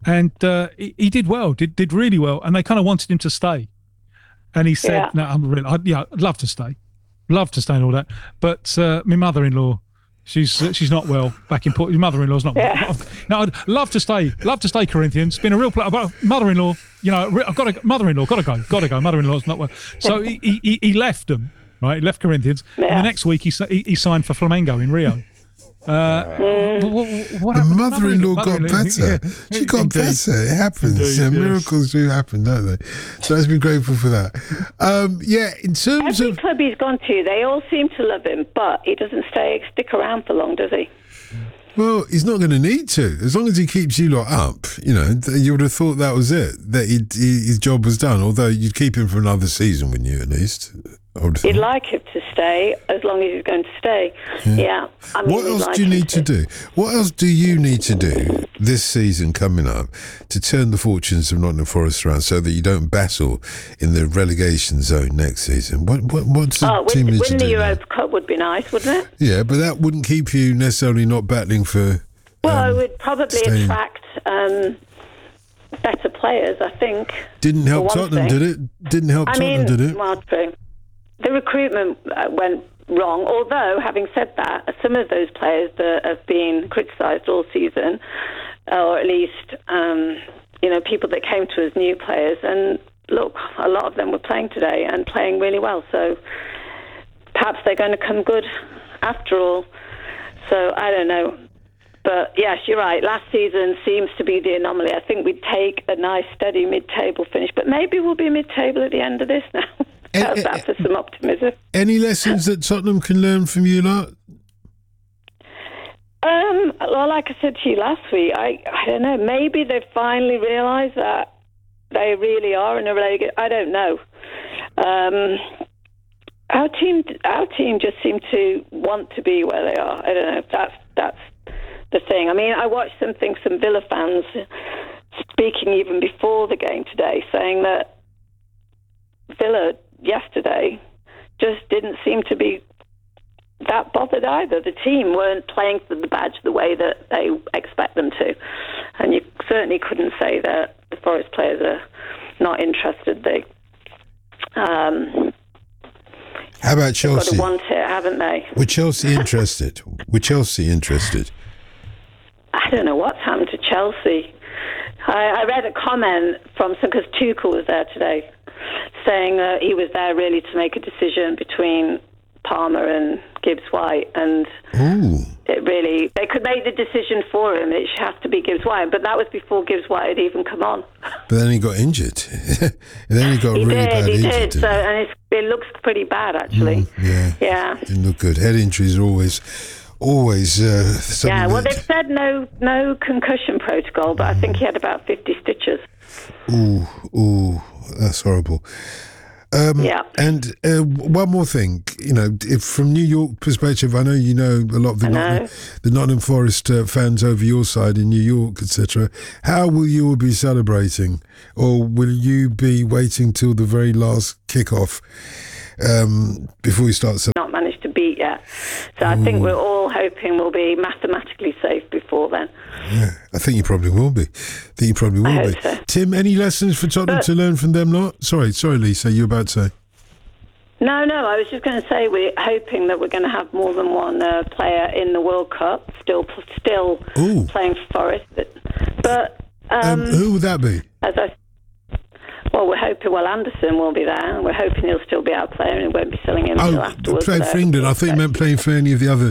and he did well, did really well, and they kind of wanted him to stay, and he said, "No, I'd love to stay, and all that, but my mother-in-law." She's not well back in Port. Your mother-in-law's not well. No, I'd love to stay, Corinthians. It's been a real pleasure. But mother-in-law, I've got to, mother-in-law, got to go. Mother-in-law's not well. So he left them, right? He left Corinthians. And the next week he signed for Flamengo in Rio. What the mother-in-law got better. Yeah. She got better. It happens. Miracles do happen, don't they? So let's be grateful for that. In terms of every club he's gone to, they all seem to love him, but he doesn't stick around for long, does he? Well, he's not going to need to. As long as he keeps you lot up, you would have thought that was it, that his job was done, although you'd keep him for another season, wouldn't you, at least? You'd like him to stay, as long as he's going to stay. Yeah. What else do you need to do? What else do you need to do this season coming up to turn the fortunes of Nottingham Forest around so that you don't battle in the relegation zone next season? What's the team need to do? Winning the Europa Cup would be nice, wouldn't it? Yeah, but that wouldn't keep you necessarily not battling for... Well, it would probably attract better players, I think. Didn't help Tottenham, did it? Didn't help Tottenham, did it? Well, true. The recruitment went wrong, although, having said that, some of those players that have been criticised all season, or at least, people that came to as new players, and look, a lot of them were playing today and playing really well, so perhaps they're going to come good after all. So, I don't know. But, yes, you're right. Last season seems to be the anomaly. I think we'd take a nice, steady mid-table finish, but maybe we'll be mid-table at the end of this now. How's that for some optimism? Any lessons that Tottenham can learn from you lot? Well, like I said to you last week, I don't know. Maybe they've finally realised that they really are in a relegation. I don't know. Our team just seem to want to be where they are. I don't know if that's the thing. I mean, I watched some Villa fans speaking even before the game today, saying that Villa yesterday just didn't seem to be that bothered either. The team weren't playing for the badge the way that they expect them to, and you certainly couldn't say that the Forest players are not interested. They how about Chelsea? Got to want it, haven't they? Were Chelsea interested? I don't know what's happened to Chelsea. I read a comment from some, because Tuchel was there today, saying that he was there really to make a decision between Palmer and Gibbs-White, and they could make the decision for him. It should have to be Gibbs-White, but that was before Gibbs-White had even come on. But then he got injured. He did. So, and it looks pretty bad, actually. Yeah. Didn't look good. Head injuries are always something. Yeah, well, they've said no concussion protocol, but I think he had about 50 stitches. Ooh, that's horrible. And one more thing, if from New York perspective, I know you know a lot of the Nottingham Forest fans over your side in New York, etc. How will you all be celebrating, or will you be waiting till the very last kickoff before you start? Not managed to beat yet, so I think we're all hoping we'll be mathematically safe before then. Yeah, I think you probably will be. I hope so. Tim, any lessons for Tottenham to learn from them lot? Sorry, Lisa, you were about to say? No, I was just going to say we're hoping that we're going to have more than one player in the World Cup still playing for Forest. But who would that be? We're hoping Anderson will be there, and we're hoping he'll still be our player and we won't be selling him until afterwards. Playing for England. I think he meant playing for any of the other